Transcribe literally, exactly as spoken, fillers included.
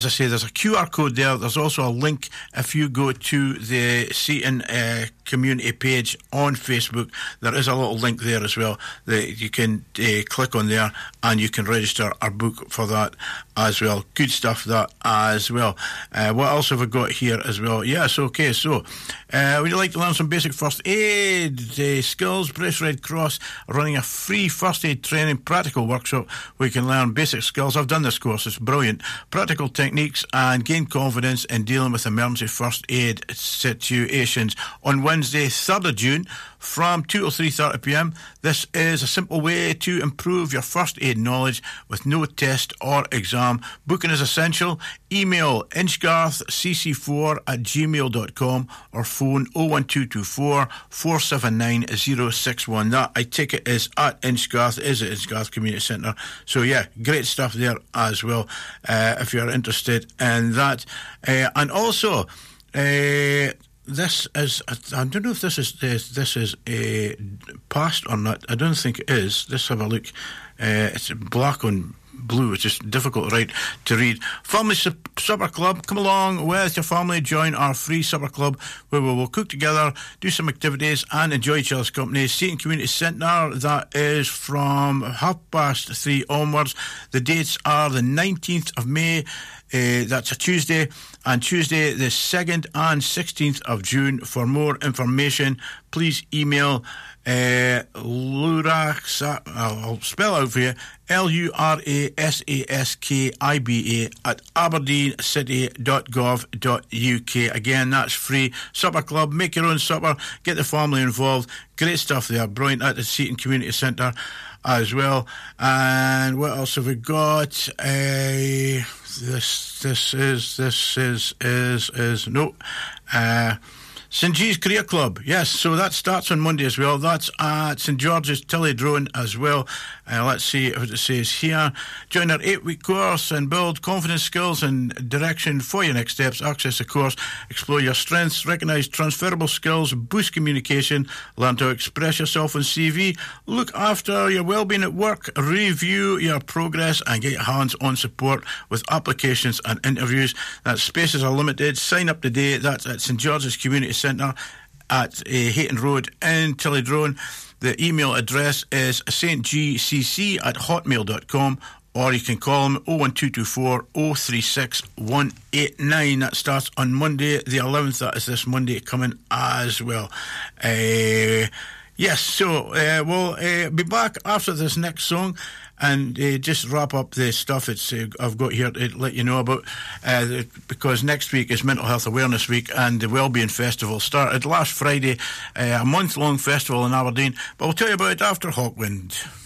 As I say, there's a Q R code there. There's also a link if you go to the Seaton uh, community page on Facebook. There is a little link there as well that you can uh, click on there and you can register our book for that as well. Good stuff, that as well. Uh, what else have we got here as well? Yes, okay, so uh, would you like to learn some basic first aid uh, skills? British Red Cross are running a free first aid training practical workshop where you can learn basic skills. I've done this course, it's brilliant. Practical techniques and gain confidence in dealing with emergency first aid situations on Wednesday, third of June from two to three thirty p m. This is a simple way to improve your first aid knowledge with no test or exam. Booking is essential. Email inchgarth c c four at gmail dot com or phone oh one two two four, four seven nine, oh six one. That, I take it, is at Inchgarth, is at Inchgarth Community Centre. So yeah, great stuff there as well, uh, if you're interested in that. Uh, and also, uh, this is, I don't know if this is this, this is uh, past or not. I don't think it is. Let's have a look. Uh, it's black on blue. It's just difficult, right, to read. Family Supper Club. Come along with your family. Join our free supper club where we will cook together, do some activities and enjoy each other's company. Seaton Community Centre. That is from half past three onwards. The dates are the nineteenth of May. Uh, that's a Tuesday, and Tuesday the second and sixteenth of June. For more information, please email uh, Lurask, I'll spell out for you, L U R A S A S K I B A at aberdeen city dot gov dot U K. Again, that's free. Supper Club, make your own supper, get the family involved. Great stuff there, brilliant, at the Seaton Community Centre as well. And what else have we got? Uh, this this is this is is is no uh Saint G's Career Club, yes, so that starts on Monday as well. That's at St George's Tillydrone as well. Uh, let's see what it says here. Join our eight-week course and build confidence, skills and direction for your next steps. Access the course, explore your strengths, recognise transferable skills, boost communication, learn to express yourself on C V, look after your well-being at work, review your progress and get your hands-on support with applications and interviews. That spaces are limited. Sign up today. That's at St George's Community Centre at uh, Hayton Road in Tillydrone. The email address is stgcc at hotmail dot com, or you can call them oh one two two four, oh three six, one eight nine. That starts on Monday the eleventh. That is this Monday coming as well. Uh, yes, so uh, we'll uh, be back after this next song and uh, just wrap up the stuff it's uh, I've got here to let you know about, uh, because next week is Mental Health Awareness Week and the Wellbeing Festival started last Friday, uh, a month-long festival in Aberdeen, but we'll tell you about it after Hawkwind.